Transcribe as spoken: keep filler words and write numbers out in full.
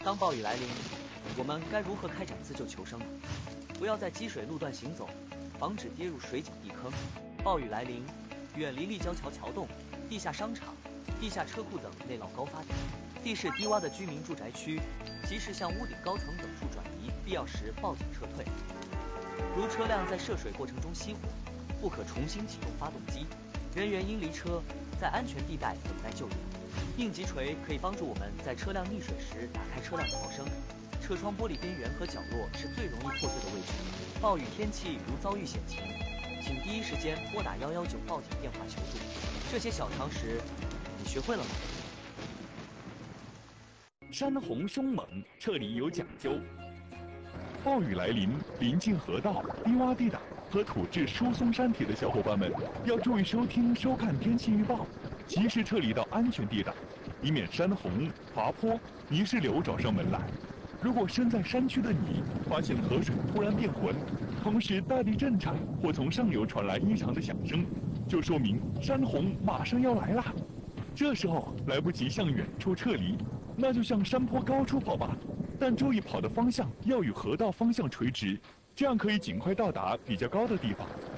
当暴雨来临，我们该如何开展自救求生呢？不要在积水路段行走，防止跌入水井地坑。暴雨来临，远离立交桥桥洞、地下商场、地下车库等内涝高发点。地势低洼的居民住宅区，及时向屋顶高层等处转移，必要时报警撤退。如车辆在涉水过程中熄火，不可重新启动发动机，人员应离车，在安全地带等待救援。应急锤可以帮助我们在车辆溺水时打开车辆逃生。车窗玻璃边缘和角落是最容易破碎的位置。暴雨天气如遭遇险情，请第一时间拨打幺幺九报警电话求助。这些小常识，你学会了吗？ 山洪凶猛，撤离有讲究。暴雨来临，临近河道、低洼地带和土质疏松山体的小伙伴们要注意收听、收看天气预报，及时撤离到安全地带，以免山洪、滑坡、泥石流找上门来。如果身在山区的你发现河水突然变浑，同时大地震颤或从上游传来异常的响声，就说明山洪马上要来了。这时候来不及向远处撤离，那就向山坡高处跑吧，但注意跑的方向要与河道方向垂直，这样可以尽快到达比较高的地方。